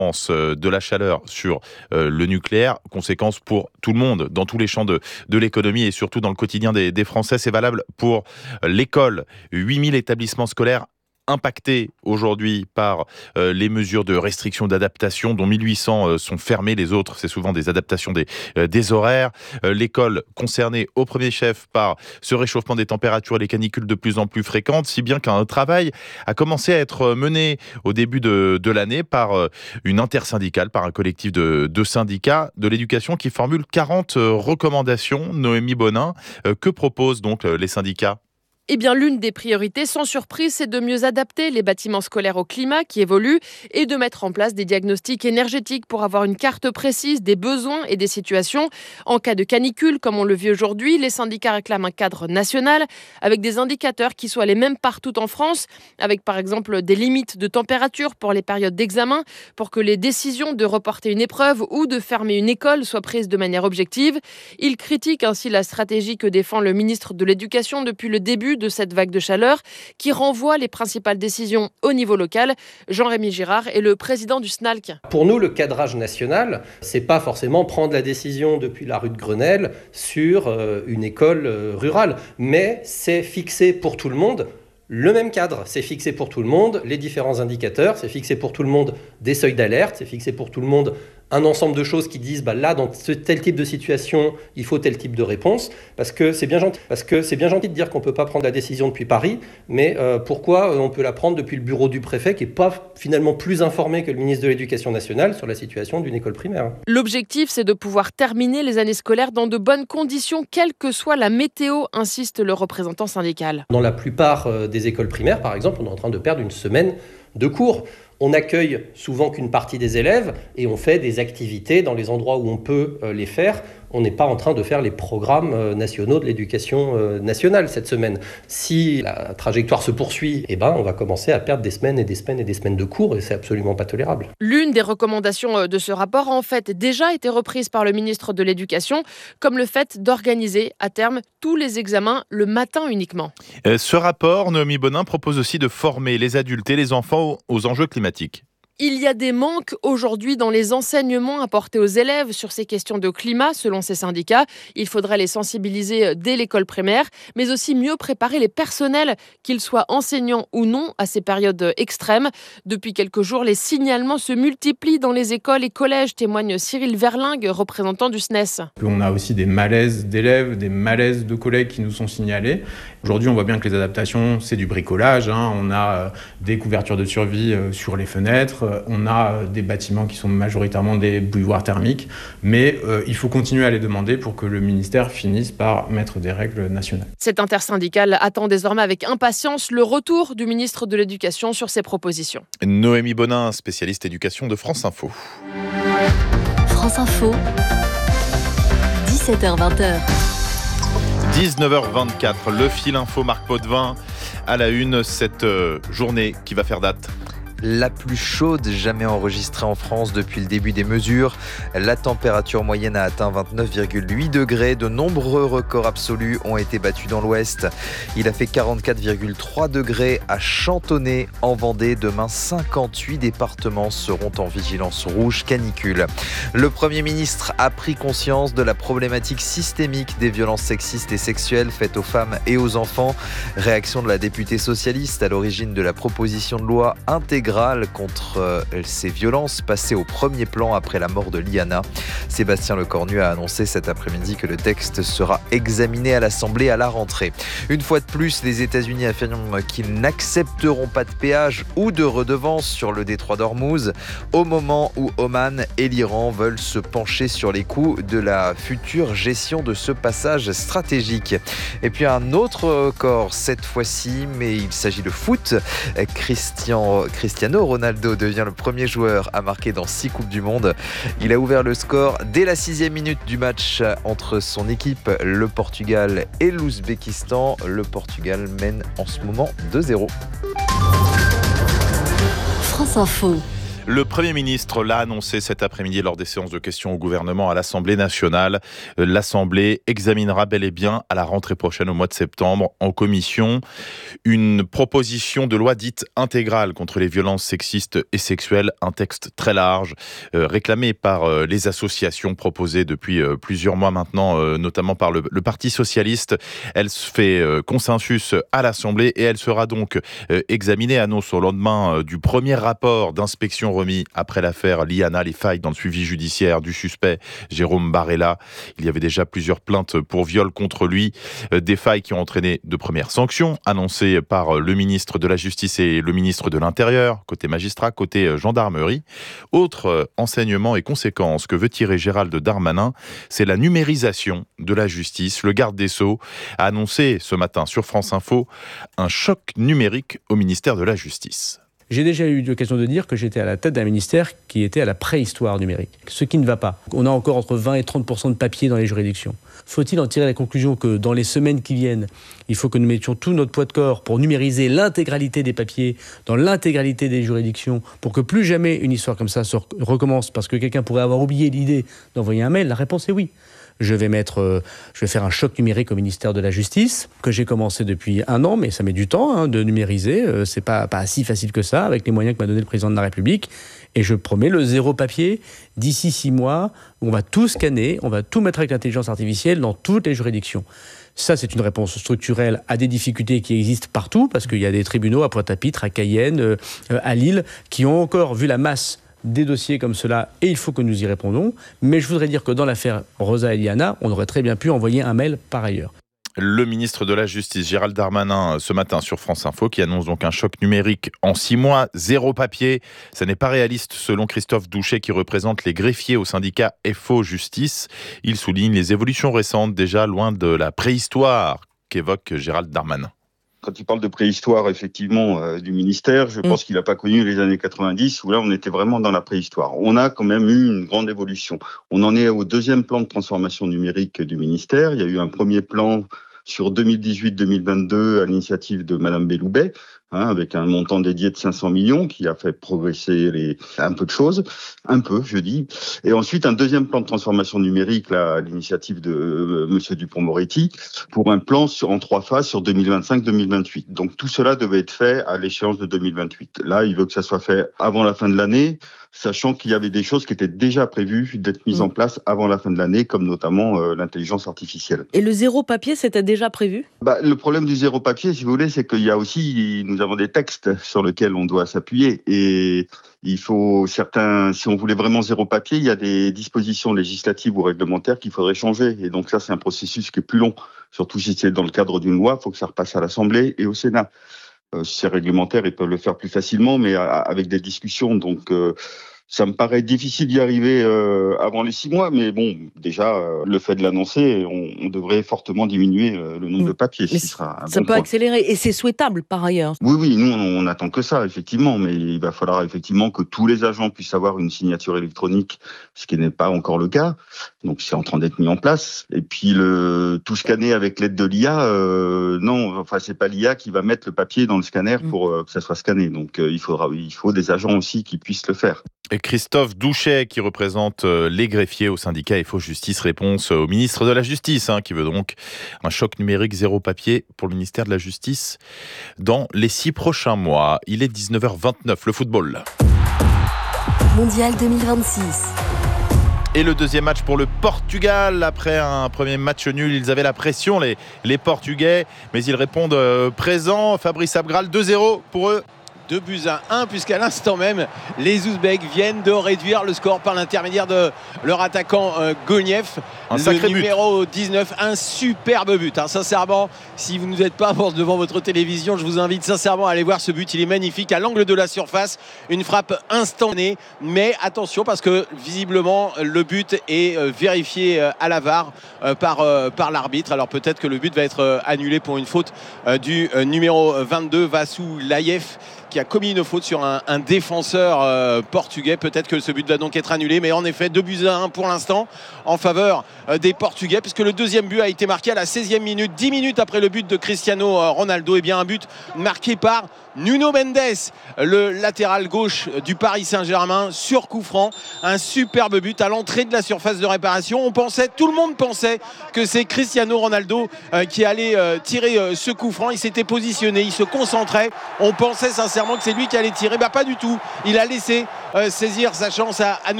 de la chaleur sur le nucléaire, conséquence pour tout le monde, dans tous les champs de l'économie et surtout dans le quotidien des Français. C'est valable pour l'école. 8000 établissements scolaires impactés aujourd'hui par les mesures de restriction d'adaptation, dont 1800 sont fermés. Les autres, c'est souvent des adaptations des horaires. L'école concernée au premier chef par ce réchauffement des températures et les canicules de plus en plus fréquentes, si bien qu'un travail a commencé à être mené au début de l'année par une intersyndicale, par un collectif de syndicats de l'éducation qui formule 40 recommandations. Noémie Bonin, que proposent donc les syndicats ? Eh bien, l'une des priorités, sans surprise, c'est de mieux adapter les bâtiments scolaires au climat qui évolue et de mettre en place des diagnostics énergétiques pour avoir une carte précise des besoins et des situations. En cas de canicule, comme on le vit aujourd'hui, les syndicats réclament un cadre national avec des indicateurs qui soient les mêmes partout en France, avec par exemple des limites de température pour les périodes d'examen, pour que les décisions de reporter une épreuve ou de fermer une école soient prises de manière objective. Ils critiquent ainsi la stratégie que défend le ministre de l'Éducation depuis le début de cette vague de chaleur qui renvoie les principales décisions au niveau local. Jean-Rémy Girard est le président du SNALC. Pour nous, le cadrage national, c'est pas forcément prendre la décision depuis la rue de Grenelle sur une école rurale, mais c'est fixer pour tout le monde le même cadre. C'est fixé pour tout le monde les différents indicateurs, c'est fixé pour tout le monde des seuils d'alerte, c'est fixé pour tout le monde un ensemble de choses qui disent là, dans tel type de situation, il faut tel type de réponse, parce que c'est bien gentil de dire qu'on ne peut pas prendre la décision depuis Paris, mais pourquoi on peut la prendre depuis le bureau du préfet, qui n'est pas finalement plus informé que le ministre de l'Éducation nationale sur la situation d'une école primaire. L'objectif, c'est de pouvoir terminer les années scolaires dans de bonnes conditions, quelle que soit la météo, insiste le représentant syndical. Dans la plupart des écoles primaires, par exemple, on est en train de perdre une semaine de cours. On accueille souvent qu'une partie des élèves et on fait des activités dans les endroits où on peut les faire. On n'est pas en train de faire les programmes nationaux de l'éducation nationale cette semaine. Si la trajectoire se poursuit, on va commencer à perdre des semaines et des semaines et des semaines de cours et c'est absolument pas tolérable. L'une des recommandations de ce rapport a en fait déjà été reprise par le ministre de l'Éducation, comme le fait d'organiser à terme tous les examens le matin uniquement. Ce rapport, Noémie Bonin, propose aussi de former les adultes et les enfants aux enjeux climatiques. Il y a des manques aujourd'hui dans les enseignements apportés aux élèves sur ces questions de climat, selon ces syndicats. Il faudrait les sensibiliser dès l'école primaire, mais aussi mieux préparer les personnels, qu'ils soient enseignants ou non, à ces périodes extrêmes. Depuis quelques jours, les signalements se multiplient dans les écoles et collèges, témoigne Cyril Verlingue, représentant du SNES. On a aussi des malaises d'élèves, des malaises de collègues qui nous sont signalés. Aujourd'hui, on voit bien que les adaptations, c'est du bricolage. On a des couvertures de survie sur les fenêtres. On a des bâtiments qui sont majoritairement des bouilloires thermiques, mais il faut continuer à les demander pour que le ministère finisse par mettre des règles nationales. Cette intersyndicale attend désormais avec impatience le retour du ministre de l'Éducation sur ces propositions. Noémie Bonin, spécialiste éducation de France Info. France Info, 17h-20h. 19h24, le fil info Marc Potvin à la une, cette journée qui va faire date. La plus chaude jamais enregistrée en France depuis le début des mesures. La température moyenne a atteint 29,8 degrés. De nombreux records absolus ont été battus dans l'Ouest. Il a fait 44,3 degrés à Chantonnay en Vendée. Demain, 58 départements seront en vigilance rouge canicule. Le Premier ministre a pris conscience de la problématique systémique des violences sexistes et sexuelles faites aux femmes et aux enfants. Réaction de la députée socialiste à l'origine de la proposition de loi intégrale contre ces violences passées au premier plan après la mort de Liana. Sébastien Lecornu a annoncé cet après-midi que le texte sera examiné à l'Assemblée à la rentrée. Une fois de plus, les États-Unis affirment qu'ils n'accepteront pas de péage ou de redevance sur le détroit d'Ormuz au moment où Oman et l'Iran veulent se pencher sur les coûts de la future gestion de ce passage stratégique. Et puis un autre record cette fois-ci, mais il s'agit de foot. Cristiano Ronaldo devient le premier joueur à marquer dans 6 Coupes du Monde. Il a ouvert le score dès la 6e minute du match entre son équipe, le Portugal et l'Ouzbékistan. Le Portugal mène en ce moment 2-0. France Info. Le Premier ministre l'a annoncé cet après-midi lors des séances de questions au gouvernement à l'Assemblée nationale. L'Assemblée examinera bel et bien à la rentrée prochaine au mois de septembre en commission une proposition de loi dite intégrale contre les violences sexistes et sexuelles. Un texte très large réclamé par les associations proposées depuis plusieurs mois maintenant, notamment par le Parti socialiste. Elle se fait consensus à l'Assemblée et elle sera donc examinée, annonce au lendemain du premier rapport d'inspection remis après l'affaire Liana, les failles dans le suivi judiciaire du suspect Jérôme Barella. Il y avait déjà plusieurs plaintes pour viol contre lui, des failles qui ont entraîné de premières sanctions annoncées par le ministre de la Justice et le ministre de l'Intérieur, côté magistrat, côté gendarmerie. Autre enseignement et conséquence que veut tirer Gérald Darmanin, c'est la numérisation de la justice. Le garde des Sceaux a annoncé ce matin sur France Info un choc numérique au ministère de la Justice. J'ai déjà eu l'occasion de dire que j'étais à la tête d'un ministère qui était à la préhistoire numérique, ce qui ne va pas. On a encore entre 20 et 30% de papier dans les juridictions. Faut-il en tirer la conclusion que dans les semaines qui viennent, il faut que nous mettions tout notre poids de corps pour numériser l'intégralité des papiers dans l'intégralité des juridictions pour que plus jamais une histoire comme ça se recommence parce que quelqu'un pourrait avoir oublié l'idée d'envoyer un mail? La réponse est oui. Je vais faire un choc numérique au ministère de la Justice, que j'ai commencé depuis 1 an, mais ça met du temps de numériser. C'est pas si facile que ça, avec les moyens que m'a donné le président de la République. Et je promets le zéro papier d'ici 6 mois. On va tout scanner, on va tout mettre avec l'intelligence artificielle dans toutes les juridictions. Ça, c'est une réponse structurelle à des difficultés qui existent partout, parce qu'il y a des tribunaux à Pointe-à-Pitre, à Cayenne, à Lille, qui ont encore vu la masse des dossiers comme cela, et il faut que nous y répondons. Mais je voudrais dire que dans l'affaire Rosa et Liana, on aurait très bien pu envoyer un mail par ailleurs. Le ministre de la Justice, Gérald Darmanin, ce matin sur France Info, qui annonce donc un choc numérique en 6 mois, zéro papier. Ça n'est pas réaliste selon Christophe Douchet, qui représente les greffiers au syndicat FO Justice. Il souligne les évolutions récentes, déjà loin de la préhistoire qu'évoque Gérald Darmanin. Quand il parle de préhistoire, effectivement, du ministère, je pense qu'il n'a pas connu les années 90, où là, on était vraiment dans la préhistoire. On a quand même eu une grande évolution. On en est au 2e plan de transformation numérique du ministère. Il y a eu un premier plan sur 2018-2022 à l'initiative de Madame Belloubet, avec un montant dédié de 500 millions qui a fait progresser un peu de choses, je dis. Et ensuite, un 2e plan de transformation numérique là, à l'initiative de Monsieur Dupond-Moretti pour un plan en 3 phases sur 2025-2028. Donc tout cela devait être fait à l'échéance de 2028. Là, il veut que ça soit fait avant la fin de l'année, sachant qu'il y avait des choses qui étaient déjà prévues d'être mises en place avant la fin de l'année, comme notamment l'intelligence artificielle. Et le zéro papier, c'était déjà prévu ? Le problème du zéro papier, si vous voulez, c'est qu'il y a aussi, nous avons des textes sur lesquels on doit s'appuyer. Et il faut si on voulait vraiment zéro papier, il y a des dispositions législatives ou réglementaires qu'il faudrait changer. Et donc ça, c'est un processus qui est plus long. Surtout si c'est dans le cadre d'une loi, il faut que ça repasse à l'Assemblée et au Sénat. Si c'est réglementaire, ils peuvent le faire plus facilement, mais avec des discussions. Donc, ça me paraît difficile d'y arriver avant les 6 mois, mais bon, déjà, le fait de l'annoncer, on devrait fortement diminuer le nombre de papiers. Ça peut accélérer, et c'est souhaitable par ailleurs. Oui, nous, on attend que ça, effectivement, mais il va falloir effectivement que tous les agents puissent avoir une signature électronique, ce qui n'est pas encore le cas. Donc, c'est en train d'être mis en place. Et puis, tout scanner avec l'aide de l'IA, c'est pas l'IA qui va mettre le papier dans le scanner pour que ça soit scanné. Donc, il faut des agents aussi qui puissent le faire. Et Christophe Douchet, qui représente les greffiers au syndicat FO Justice, réponse au ministre de la Justice, qui veut donc un choc numérique zéro papier pour le ministère de la Justice dans les 6 prochains mois. Il est 19h29, le football. Mondial 2026. Et le 2e match pour le Portugal. Après un premier match nul, ils avaient la pression, les Portugais, mais ils répondent présent. Fabrice Abgral, 2-0 pour eux. 2-1, puisqu'à l'instant même, les Ouzbeks viennent de réduire le score par l'intermédiaire de leur attaquant Goniev. Un sacré but. Le numéro 19, un superbe but. Sincèrement, si vous n'êtes pas devant votre télévision, je vous invite sincèrement à aller voir ce but. Il est magnifique à l'angle de la surface. Une frappe instantanée. Mais attention, parce que visiblement, le but est vérifié à la VAR par l'arbitre. Alors peut-être que le but va être annulé pour une faute du numéro 22, Vassou Laïev, qui a commis une faute sur un défenseur portugais. Peut-être que ce but va donc être annulé, mais en effet 2-1 pour l'instant en faveur des Portugais, puisque le 2e but a été marqué à la 16e minute, 10 minutes après le but de Cristiano Ronaldo. Et bien un but marqué par Nuno Mendes, le latéral gauche du Paris Saint-Germain, sur coup franc. Un superbe but à l'entrée de la surface de réparation. Tout le monde pensait que c'est Cristiano Ronaldo qui allait tirer ce coup franc. Il s'était positionné, il se concentrait. On pensait sincèrement que c'est lui qui allait tirer. Pas du tout. Il a laissé saisir sa chance à